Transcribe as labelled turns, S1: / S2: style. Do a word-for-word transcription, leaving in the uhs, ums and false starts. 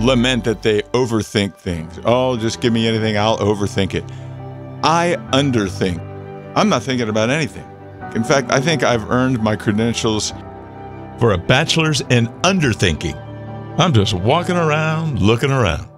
S1: lament that they overthink things. Oh, just give me anything, I'll overthink it. I underthink. I'm not thinking about anything. In fact, I think I've earned my credentials
S2: for a bachelor's in underthinking. I'm just walking around, looking around.